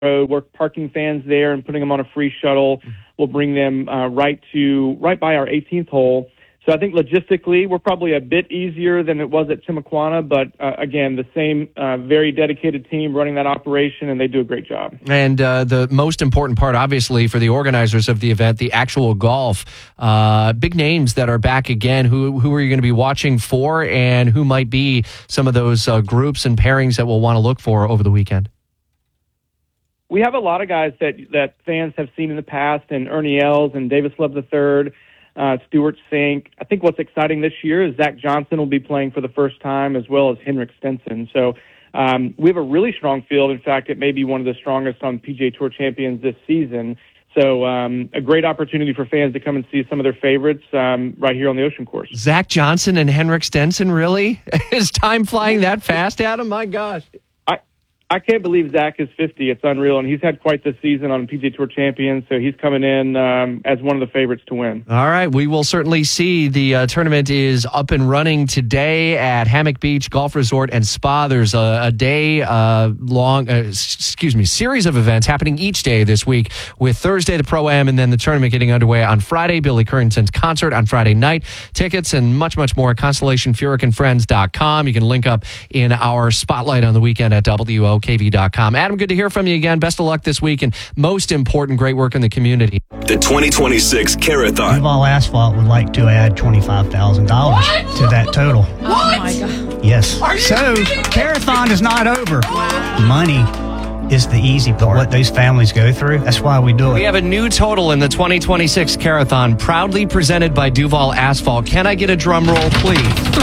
road. We're parking fans there and putting them on a free shuttle. We'll bring them right by our 18th hole. So I think logistically, we're probably a bit easier than it was at Timuquana, but again, the same very dedicated team running that operation, and they do a great job. And the most important part, obviously, for the organizers of the event, the actual golf. Big names that are back again. Who are you going to be watching for, and who might be some of those groups and pairings that we'll want to look for over the weekend? We have a lot of guys that fans have seen in the past, and Ernie Els and Davis Love III, Stuart Sink. I think what's exciting this year is Zach Johnson will be playing for the first time, as well as Henrik Stenson. So we have a really strong field. In fact, it may be one of the strongest on PGA Tour champions this season. So a great opportunity for fans to come and see some of their favorites right here on the Ocean Course. Zach Johnson and Henrik Stenson, really? Is time flying that fast, Adam? My gosh. I can't believe Zach is 50. It's unreal, and he's had quite the season on PGA Tour Champions, so he's coming in as one of the favorites to win. All right, we will certainly see. The tournament is up and running today at Hammock Beach Golf Resort and Spa. There's a day-long series of events happening each day this week, with Thursday the Pro-Am and then the tournament getting underway on Friday. Billy Currington's concert on Friday night. Tickets and much, much more at ConstellationFurykandFriends.com. You can link up in our spotlight on the weekend at WOKV.com. Adam, good to hear from you again. Best of luck this week, and most important, great work in the community. The 2026 Carathon. Duval Asphalt would like to add $25,000 to that total. Oh my God. Yes. So, Carathon is not over. Money is the easy part. What those families go through, that's why we do it. We have a new total in the 2026 Carathon, proudly presented by Duval Asphalt. Can I get a drum roll, please?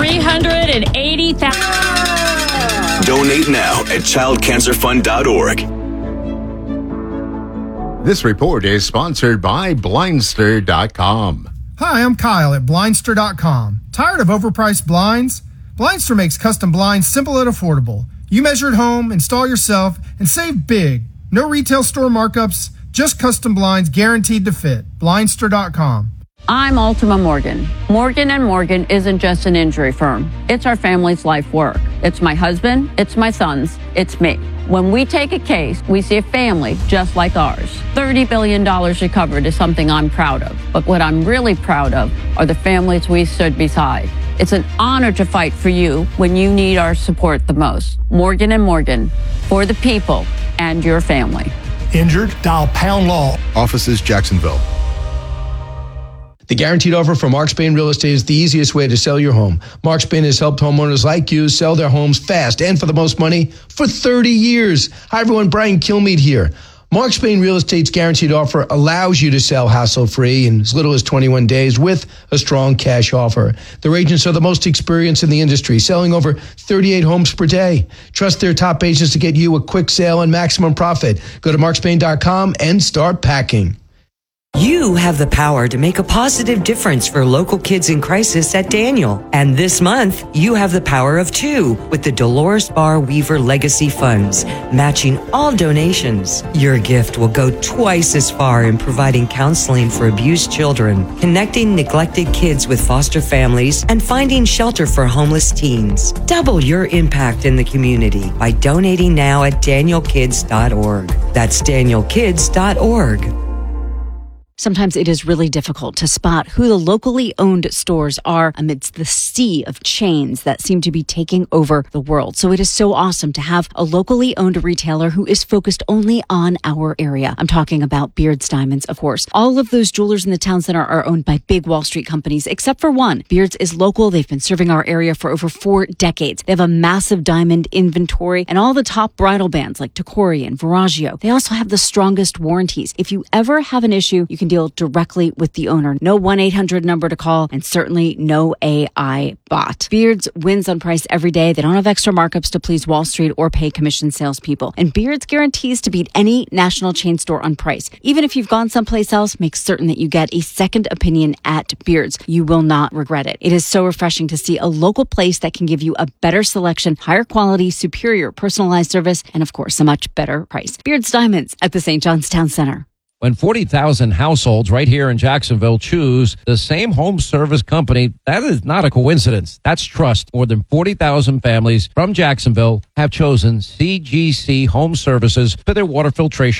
$380,000. Donate now at childcancerfund.org. This report is sponsored by Blindster.com. Hi, I'm Kyle at Blindster.com. Tired of overpriced blinds? Blindster makes custom blinds simple and affordable. You measure at home, install yourself, and save big. No retail store markups, just custom blinds guaranteed to fit. Blindster.com. I'm Ultima Morgan. Morgan & Morgan isn't just an injury firm. It's our family's life work. It's my husband, it's my sons, it's me. When we take a case, we see a family just like ours. $30 billion recovered is something I'm proud of. But what I'm really proud of are the families we stood beside. It's an honor to fight for you when you need our support the most. Morgan & Morgan, for the people and your family. Injured? Dial Pound Law. Offices Jacksonville. The guaranteed offer from Mark Spain Real Estate is the easiest way to sell your home. Mark Spain has helped homeowners like you sell their homes fast and for the most money for 30 years. Hi, everyone. Brian Kilmeade here. Mark Spain Real Estate's guaranteed offer allows you to sell hassle-free in as little as 21 days with a strong cash offer. Their agents are the most experienced in the industry, selling over 38 homes per day. Trust their top agents to get you a quick sale and maximum profit. Go to markspain.com and start packing. You have the power to make a positive difference for local kids in crisis at Daniel. And this month, you have the power of two with the Dolores Barr Weaver Legacy Funds, matching all donations. Your gift will go twice as far in providing counseling for abused children, connecting neglected kids with foster families, and finding shelter for homeless teens. Double your impact in the community by donating now at danielkids.org. That's danielkids.org. Sometimes it is really difficult to spot who the locally owned stores are amidst the sea of chains that seem to be taking over the world. So it is so awesome to have a locally owned retailer who is focused only on our area. I'm talking about Beards Diamonds, of course. All of those jewelers in the town center are owned by big Wall Street companies, except for one. Beards is local. They've been serving our area for over 4 decades. They have a massive diamond inventory and all the top bridal bands like Tacori and Veragio. They also have the strongest warranties. If you ever have an issue, you can deal directly with the owner. No 1-800 number to call, and certainly no AI bot. Beards wins on price every day. They don't have extra markups to please Wall Street or pay commission salespeople. And Beards guarantees to beat any national chain store on price. Even if you've gone someplace else, make certain that you get a second opinion at Beards. You will not regret it. It is so refreshing to see a local place that can give you a better selection, higher quality, superior personalized service, and of course, a much better price. Beards Diamonds at the St. John's Town Center. When 40,000 households right here in Jacksonville choose the same home service company, that is not a coincidence. That's trust. More than 40,000 families from Jacksonville have chosen CGC Home Services for their water filtration